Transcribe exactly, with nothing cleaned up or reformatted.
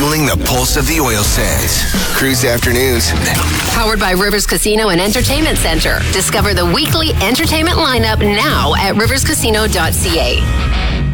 Feeling the pulse of the oil sands. Cruise Afternoons. Powered by Rivers Casino and Entertainment Center. Discover the weekly entertainment lineup now at rivers casino dot c a.